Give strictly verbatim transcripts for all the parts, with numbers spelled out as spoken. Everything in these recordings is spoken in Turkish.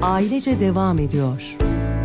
ailece devam ediyor.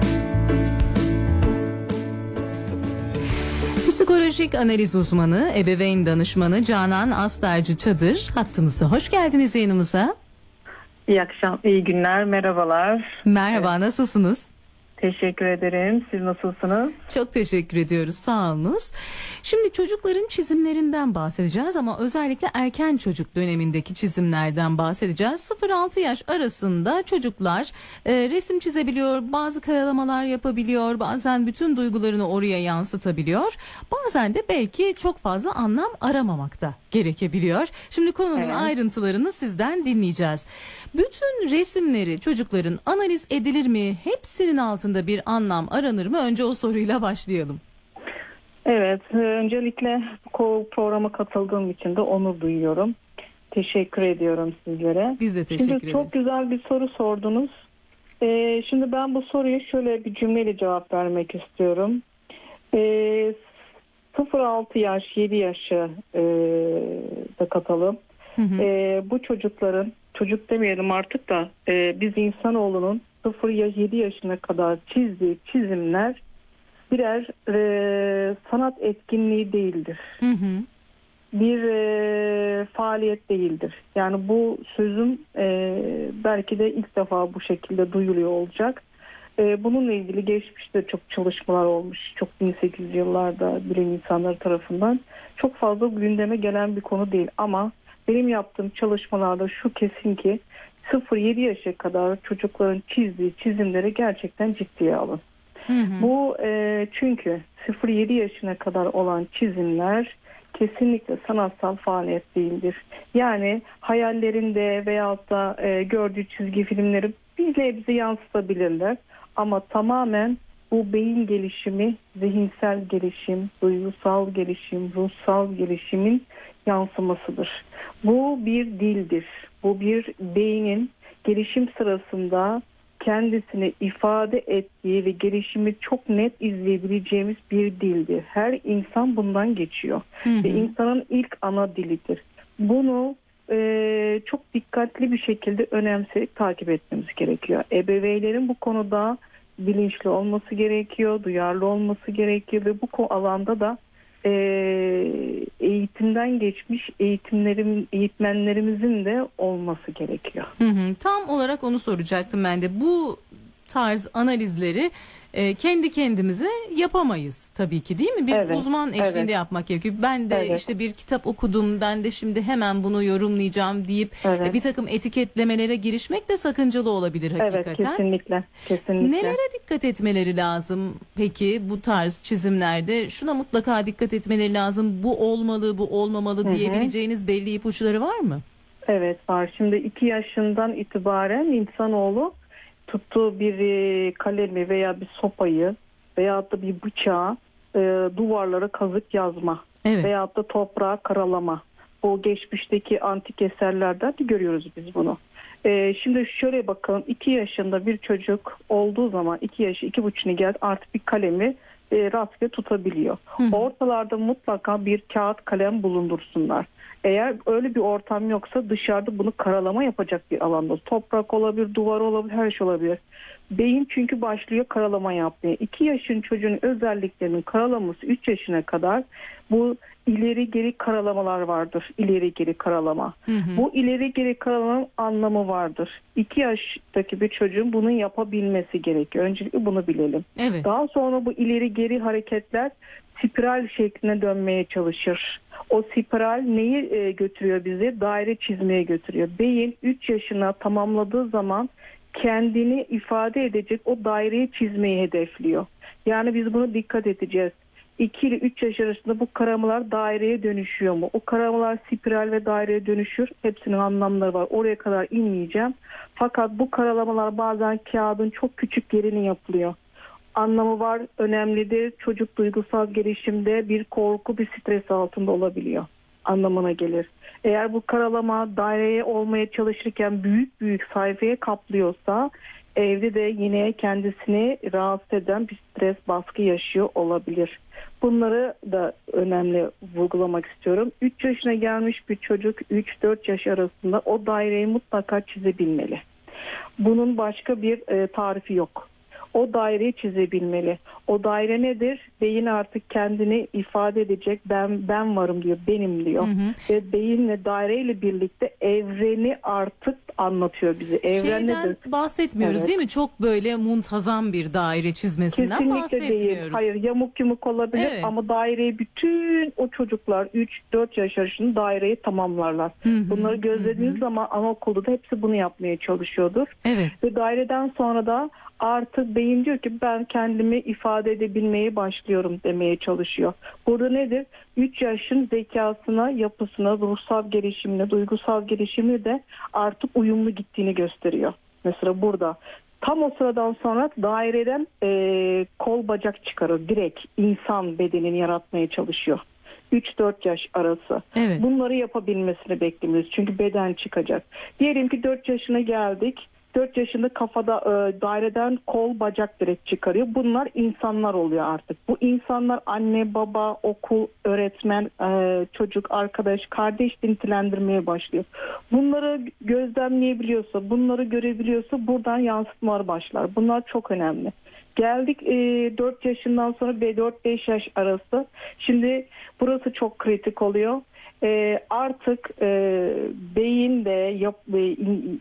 Psikolojik analiz uzmanı, ebeveyn danışmanı Canan Astarcı Çadır hattımızda. Hoş geldiniz yayınımıza. İyi akşam, iyi günler, merhabalar. Merhaba, Evet. Nasılsınız? Teşekkür ederim. Siz nasılsınız? Çok teşekkür ediyoruz, sağ olunuz. Şimdi çocukların çizimlerinden bahsedeceğiz ama özellikle erken çocuk dönemindeki çizimlerden bahsedeceğiz. sıfır altı yaş arasında çocuklar e, resim çizebiliyor, bazı karalamalar yapabiliyor, bazen bütün duygularını oraya yansıtabiliyor. Bazen de belki çok fazla anlam aramamak da gerekebiliyor. Şimdi konunun Evet. ayrıntılarını sizden dinleyeceğiz. Bütün resimleri çocukların analiz edilir mi? Hepsinin altında bir anlam aranır mı? Önce o soruyla başlayalım. Evet, öncelikle bu programa katıldığım için de onur duyuyorum. Teşekkür ediyorum sizlere. Biz de teşekkür Şimdi ederiz. çok güzel bir soru sordunuz. Ee, şimdi ben bu soruya şöyle bir cümleyle cevap vermek istiyorum. Ee, sıfır altı yaş, yedi yaşı e, da katalım. Hı hı. Ee, bu çocukların, çocuk demeyelim artık da e, biz insanoğlunun sıfır yedi yaşına kadar çizdiği çizimler birer e, sanat etkinliği değildir. Hı hı. Bir e, faaliyet değildir. Yani bu sözüm e, belki de ilk defa bu şekilde duyuluyor olacak. E, bununla ilgili geçmişte çok çalışmalar olmuş. Çok bin sekiz yüz yıllarda bilim insanları tarafından çok fazla gündeme gelen bir konu değil. Ama benim yaptığım çalışmalarda şu kesin ki sıfır yedi yaşa kadar çocukların çizdiği çizimleri gerçekten ciddiye alın. Hı hı. Bu e, çünkü sıfır yedi yaşına kadar olan çizimler kesinlikle sanatsal faaliyet değildir. Yani hayallerinde veyahut da e, gördüğü çizgi filmleri bir nebze yansıtabilirler. Ama tamamen bu beyin gelişimi, zihinsel gelişim, duygusal gelişim, ruhsal gelişimin yansımasıdır. Bu bir dildir. Bu bir beynin gelişim sırasında kendisini ifade ettiği ve gelişimi çok net izleyebileceğimiz bir dildir. Her insan bundan geçiyor. Hı hı. Ve insanın ilk ana dilidir. Bunu e, çok dikkatli bir şekilde önemseyip takip etmemiz gerekiyor. Ebeveynlerin bu konuda bilinçli olması gerekiyor, duyarlı olması gerekiyor ve bu alanda da e, eğitimden geçmiş eğitimlerim, eğitmenlerimizin de olması gerekiyor. Hı hı. Tam olarak onu soracaktım ben de. Bu tarz analizleri e, kendi kendimize yapamayız tabii ki, değil mi? Bir Evet, uzman eşliğinde evet. yapmak gerekiyor. Ben de Evet. işte bir kitap okudum, ben de şimdi hemen bunu yorumlayacağım deyip Evet. e, bir takım etiketlemelere girişmek de sakıncalı olabilir hakikaten. Evet, kesinlikle, kesinlikle. Nelere dikkat etmeleri lazım peki bu tarz çizimlerde? Şuna mutlaka dikkat etmeleri lazım, bu olmalı, bu olmamalı Hı hı. diyebileceğiniz belli ipuçları var mı? Evet var. Şimdi iki yaşından itibaren insanoğlu tuttuğu bir e, kalemi veya bir sopayı veyahut da bir bıçağı e, duvarlara kazık yazma Evet. veyahut da toprağa karalama. Bu geçmişteki antik eserlerden de görüyoruz biz bunu. E, şimdi şöyle bakalım, iki yaşında bir çocuk olduğu zaman iki yaşı iki buçuğuna geldi artık bir kalemi e, rastgele tutabiliyor. Hı hı. Ortalarda mutlaka bir kağıt kalem bulundursunlar. Eğer öyle bir ortam yoksa dışarıda bunu karalama yapacak bir alanda. Toprak olabilir, duvar olabilir, her şey olabilir. Beyin çünkü başlıyor karalama yapmaya. iki yaşın çocuğun özelliklerinin karalaması üç yaşına kadar bu ileri geri karalamalar vardır. İleri geri karalama. Hı hı. Bu ileri geri karalamanın anlamı vardır. iki yaştaki bir çocuğun bunu yapabilmesi gerekiyor. Öncelikle bunu bilelim. Evet. Daha sonra bu ileri geri hareketler spiral şekline dönmeye çalışır. O spiral neyi e, götürüyor bizi? Daire çizmeye götürüyor. Beyin üç yaşına tamamladığı zaman kendini ifade edecek o daireyi çizmeyi hedefliyor. Yani biz bunu dikkat edeceğiz. iki ile üç yaş arasında bu karamalar daireye dönüşüyor mu? O karamalar spiral ve daireye dönüşür. Hepsinin anlamları var. Oraya kadar inmeyeceğim. Fakat bu karalamalar bazen kağıdın çok küçük yerine yapılıyor. Anlamı var, önemlidir. Çocuk duygusal gelişimde bir korku, bir stres altında olabiliyor. Anlamına gelir. Eğer bu karalama daireye olmaya çalışırken büyük büyük sayfaya kaplıyorsa evde de yine kendisini rahatsız eden bir stres, baskı yaşıyor olabilir. Bunları da önemli vurgulamak istiyorum. üç yaşına gelmiş bir çocuk üç dört yaş arasında o daireyi mutlaka çizebilmeli. Bunun başka bir e, tarifi yok. O daireyi çizebilmeli. O daire nedir? Beyin artık kendini ifade edecek. Ben ben varım diyor, benim diyor. Hı hı. Ve beyinle daireyle birlikte evreni artık anlatıyor bize. Evren Şeyden nedir? bahsetmiyoruz Evet. değil mi? Çok böyle muntazam bir daire çizmesinden Kesinlikle bahsetmiyoruz. değil. Hayır, yamuk yumuk olabilir Evet. ama daireyi bütün o çocuklar üç dört yaş arasında daireyi tamamlarlar. Hı hı, Bunları gözlediğiniz hı. zaman anaokulda da hepsi bunu yapmaya çalışıyordur. Evet. Ve daireden sonra da artık beyin diyor ki ben kendimi ifade edebilmeye başlıyorum demeye çalışıyor. Burada nedir? üç yaşın zekasına, yapısına, ruhsal gelişimine, duygusal gelişimine de artık uyumlu gittiğini gösteriyor. Mesela burada. Tam o sıradan sonra daireden e, kol bacak çıkarır. Direkt insan bedenini yaratmaya çalışıyor. üç dört yaş arası. Evet. Bunları yapabilmesini bekliyoruz. Çünkü beden çıkacak. Diyelim ki dört yaşına geldik. dört yaşında kafada e, daireden kol bacak direkt çıkarıyor. Bunlar insanlar oluyor artık. Bu insanlar anne, baba, okul, öğretmen, e, çocuk, arkadaş, kardeş nitelendirmeye başlıyor. Bunları gözlemleyebiliyorsa, bunları görebiliyorsa buradan yansıtmalar başlar. Bunlar çok önemli. Geldik e, dört yaşından sonra dört beş yaş arası. Şimdi burası çok kritik oluyor. E, artık e, beyin de yap, e,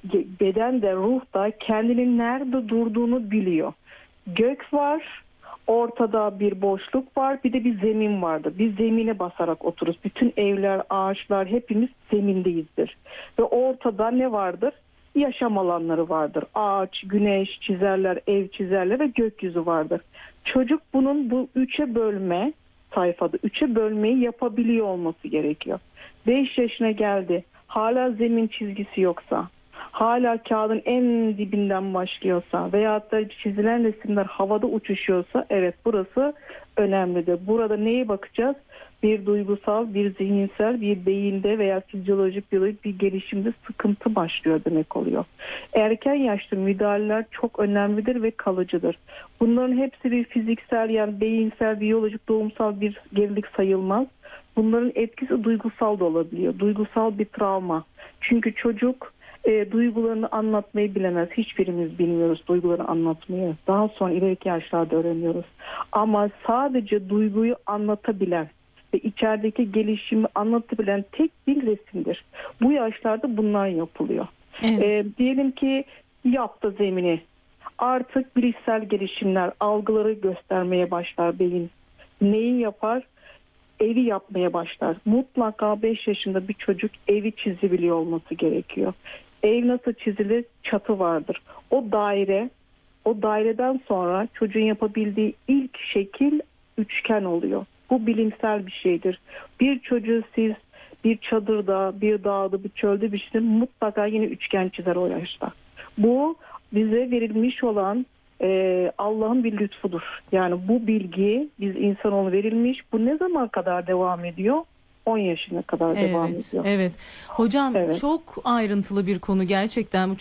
beden de ruh da kendinin nerede durduğunu biliyor. Gök var, ortada bir boşluk var, bir de bir zemin vardır. Biz zemine basarak otururuz. Bütün evler, ağaçlar hepimiz zemindeyizdir. Ve ortada ne vardır? Yaşam alanları vardır. Ağaç, güneş çizerler, ev çizerler ve gökyüzü vardır. Çocuk bunun bu üçe bölme sayfada üçe bölmeyi yapabiliyor olması gerekiyor. beş yaşına geldi. Hala zemin çizgisi yoksa, hala kağıdın en dibinden başlıyorsa veyahut da çizilen resimler havada uçuşuyorsa evet burası önemlidir. Burada neye bakacağız? Bir duygusal, bir zihinsel, bir beyinde veya fizyolojik biyolojik bir gelişimde sıkıntı başlıyor demek oluyor. Erken yaşta müdahaleler çok önemlidir ve kalıcıdır. Bunların hepsi bir fiziksel yani beyinsel, biyolojik, doğumsal bir gerilik sayılmaz. Bunların etkisi duygusal da olabiliyor. Duygusal bir travma. Çünkü çocuk e, duygularını anlatmayı bilemez. Hiçbirimiz bilmiyoruz duygularını anlatmayı. Daha sonra ileriki yaşlarda öğreniyoruz. Ama sadece duyguyu anlatabilen ve içerideki gelişimi anlatabilen tek bir resimdir. Bu yaşlarda bunlar yapılıyor. Evet. E, diyelim ki yaptı zemini. Artık bilişsel gelişimler, algıları göstermeye başlar beyin. Neyi yapar? Evi yapmaya başlar. Mutlaka beş yaşında bir çocuk evi çizebiliyor olması gerekiyor. Ev nasıl çizilir? Çatı vardır. O daire, o daireden sonra çocuğun yapabildiği ilk şekil üçgen oluyor. Bu bilimsel bir şeydir. Bir çocuğu siz bir çadırda, bir dağda, bir çölde bir şeyde mutlaka yine üçgen çizer o yaşta. Bu bize verilmiş olan e, Allah'ın bir lütfudur. Yani bu bilgi biz insanoğlu verilmiş. Bu ne zaman kadar devam ediyor? on yaşına kadar evet, devam ediyor. Evet. Hocam evet. çok ayrıntılı bir konu gerçekten.